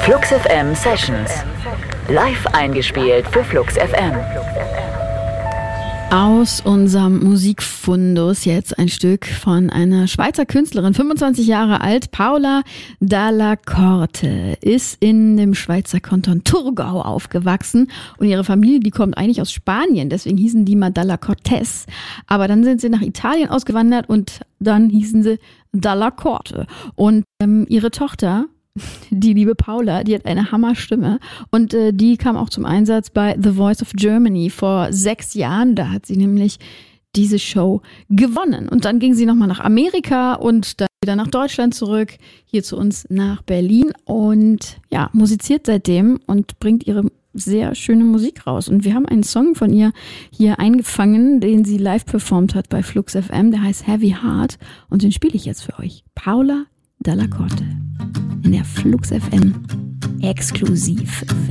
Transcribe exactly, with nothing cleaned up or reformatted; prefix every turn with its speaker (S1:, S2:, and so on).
S1: Flux F M Sessions. Live eingespielt für Flux F M.
S2: Aus unserem Musikfundus jetzt ein Stück von einer Schweizer Künstlerin, fünfundzwanzig Jahre alt, Paula Dalla Corte, ist in dem Schweizer Kanton Thurgau aufgewachsen und ihre Familie, die kommt eigentlich aus Spanien, deswegen hießen die mal Dalla Cortes, aber dann sind sie nach Italien ausgewandert und dann hießen sie Dalla Corte und ähm, ihre Tochter, die liebe Paula, die hat eine Hammerstimme und äh, die kam auch zum Einsatz bei The Voice of Germany vor sechs Jahren. Da hat sie nämlich diese Show gewonnen. Und dann ging sie nochmal nach Amerika und dann wieder nach Deutschland zurück, hier zu uns nach Berlin und ja, musiziert seitdem und bringt ihre sehr schöne Musik raus. Und wir haben einen Song von ihr hier eingefangen, den sie live performt hat bei Flux F M, der heißt Heavy Heart und den spiele ich jetzt für euch. Paula Dalla Corte in der Flux F M exklusiv.